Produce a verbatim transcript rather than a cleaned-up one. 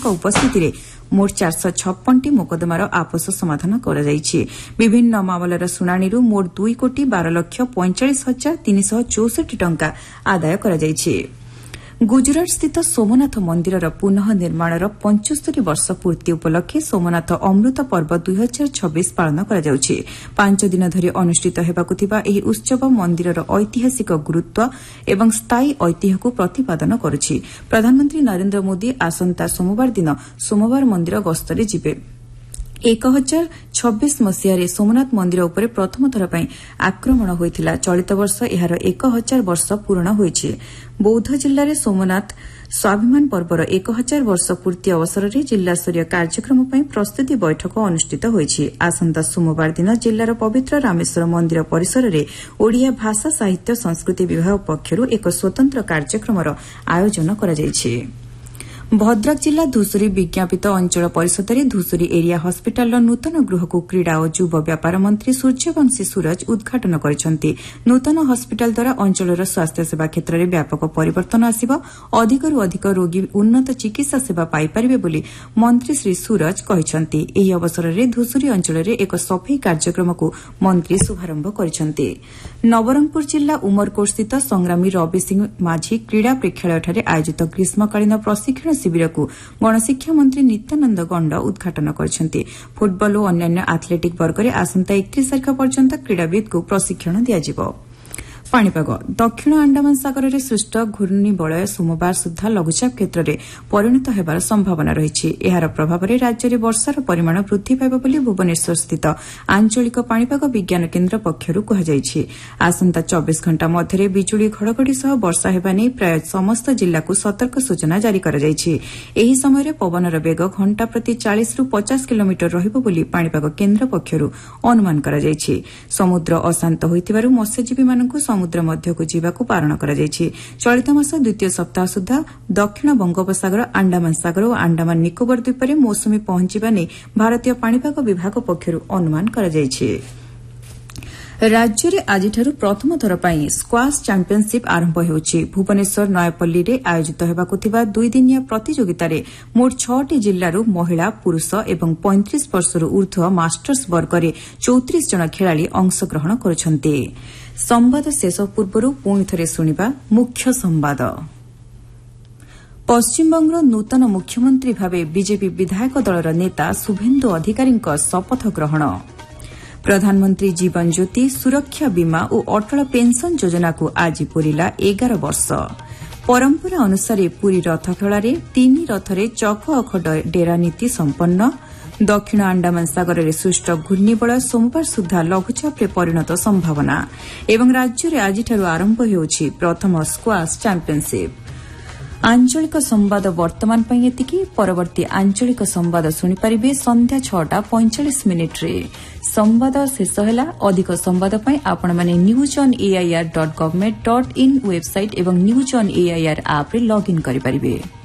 उपस्थिति मोट चार सौ छप्पन टी मोकदमार आपस समाधान कराଯାଇଛି। विभिन्न मामलार शुणाणी मोट दुई कोटी बार लक्ष पैंचाश हजार तीन सौ चौसठ टंका आदाय कराଯାଇଛି। गुजरात स्थित सोमनाथ मंदिरर पुनः निर्माणर पचहत्तर वर्ष पूर्ति उपलक्षे सोमनाथ अमृत पर्व दुई हजार छब्बीस पालन कराଯାଉଛି। पांच दिन धरी अनुष्ठित हेबाकु थिबा ଏହି उत्सव मंदिरर ऐतिहासिक गुरुत्व एवं स्थायी ऐतिह्य को प्रतिपादन करुछि। प्रधानमंत्री नरेंद्र मोदी आसंता सोमवार दिन सोमवार मंदिर गस्तरे जिबे। एक हजार छब्बीस मसीह सोमनाथ मंदिर उपर प्रथम थर पर आक्रमण होता। चलित वर्ष यार एक हजार वर्ष पूर्ण होइछि। बौद्ध जिले सोमनाथ स्वाभिमान पर्वर एक हजार वर्ष पूर्ति अवसर में जिलास्तरीय कार्यक्रम पर प्रस्तुति बैठक अनुष्ठित होइछि। आसंता सोमवार दिन जिलार पवित्र रामेश्वर मंदिर परिसर में ओडिया भाषा साहित्य संस्कृति विभाग पक्षर एक स्वतंत्र कार्यक्रम आयोजन कराଯାଇଛି। भद्रक जिला धूसुरी विज्ञापित अंचल परिषद में धूसुरी एरिया हस्पिटाल नूतन गृह को क्रीड़ा और युव व्यापार मंत्री सूर्यवंशी सूरज उद्घाटन करिसेंति। नूतन हस्पिटाल द्वारा अंचलर स्वास्थ्य सेवा क्षेत्र में व्यापक परिवर्तन आसिब, अधिकरू अधिक रोगी उन्नत चिकित्सा सेवा पाइपारिबे बोली मंत्री श्री सूरज कहिसेंति। एही अवसर में धूसुरी अंचल में एक सफाई कार्यक्रम को मंत्री शुभारंभ करिसेंति। नवरंगपुर जिला उमरकोट स्थित संग्रामी रवि सिंह माझी क्रीड़ा प्रेक्षालय आयोजित ग्रीष्मकालीन प्रशिक्षण शिविर को गणशिक्षा मंत्री नित्यानंद गंड उद्घाटन करिसेंति। फुटबल और अन्य एथलेटिक वर्ग में आसंता एकतीस तारिख पर्यंत क्रीड़ाविद को प्रशिक्षण दियाजिबो। पाणीपाग दक्षिण अंडमान सागर में सृष्ट घूर्णिबलय सोमवार सुधा लघुचाप क्षेत्र में परिणत होबार संभावना रही। यार प्रभाव में राज्य में वर्षार परिमाण वृद्धि पाइब बोली भुवनेश्वर स्थित आंचलिक पाणीपाग विज्ञान केन्द्र पक्षर कहुଯାଇଛି। आसंता चौबीस घंटा मध्य बिजुली घड़घड़ी सह वर्षा हेबा नेई प्राय समस्त जिला को सतर्क सूचना जारी कराଯାଇଛି। एही समय पवनर बेग घंटा प्रति चालीस रु पचास किलोमीटर रहिबो बोली पाणीपाग केन्द्र पक्षर अनुमान कराଯାଇଛି। समुद्र अशांत होइतिबारु मत्स्यजीवी मानकु समुद्र मध्यकु जीवाकु बारण कराଯାଇଛି। चलित मास द्वितीय सप्ताह सुधा दक्षिण बंगोपसागर, अंडमान सागर और अंडमान निकोबर द्वीप में मौसुमी पहुंचवा नहीं भारतीय पाणीपाग विभाग पक्षर अनुमान कराଯାଇଛି। राज्य में आज प्रथम थर पर स्क्वाश चैंपियनशिप आरंभ होउछि। भुवनेश्वर नयापल्ली रे आयोजित हेबाकु थिबा दुई दिनिया प्रतियोगिता रे मोट छटी जिल्लारू महिला, पुरुष एवं पैंतीस वर्षरू ऊर्ध्व मास्टर्स वर्ग में चौतीस जन खेलाड़ी अंशग्रहण करुछन्ति। संवाद शेष पूर्व पुणी थे शुणा मुख्य संवाद। पश्चिमबंग नूतन मुख्यमंत्री भावे बीजेपी विधायक दलर नेता शुभेन्दु अधिकारी शपथ ग्रहण। प्रधानमंत्री जीवन ज्योति सुरक्षा बीमा और अटल पेंशन योजना को आज पूरिला एगार वर्ष। परंपरा अनुसार पुरी रथखेल तीन रथरे चक अख डेरा नीति संपन्न। दक्षिण अंडमान सागर में सृष्ट घूर्णिबलय सोमवार सुधा लघुचाप परिणत संभावना। एवं राज्य में आज आरंभ होउछि प्रथम स्क्वाश चैंपियनशिप। आंचलिक संवाद वर्तमान पई एतिकी। परवर्ती आंचलिक संवाद शुणिपारे संध्या छटा पैंचाश मिनिट रे। संवाद शेष है। अधिक संवाद पई आपण माने news on AIR dot government dot in website एवं न्यूज ऑन एआईआर ऐप रे लॉगिन करि परिबे।